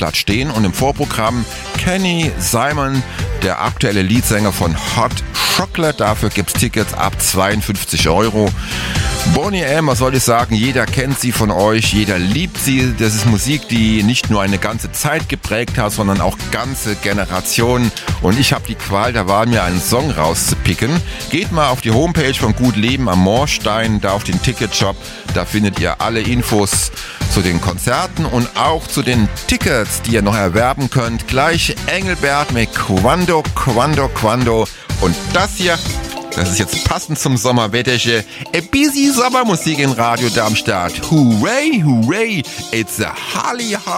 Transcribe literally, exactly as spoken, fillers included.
Darmstadt stehen. Und im Vorprogramm Kenny Simon, der aktuelle Leadsänger von Hot Chocolate. Dafür gibt es Tickets ab zweiundfünfzig Euro. Boney M, was soll ich sagen, jeder kennt sie von euch, jeder liebt sie. Das ist Musik, die nicht nur eine ganze Zeit geprägt hat, sondern auch ganze Generationen. Und ich habe die Qual der Wahl, mir einen Song rauszupicken. Geht mal auf die Homepage von Gut Leben am Moorstein, da auf den Ticketshop. Da findet ihr alle Infos zu den Konzerten und auch zu den Tickets, die ihr noch erwerben könnt. Gleich Engelbert mit Quando, Quando, Quando. Und das hier, das ist jetzt passend zum Sommerwetterchen. A busy Sommermusik in Radio Darmstadt. Hooray, hooray, it's a Holly Holly.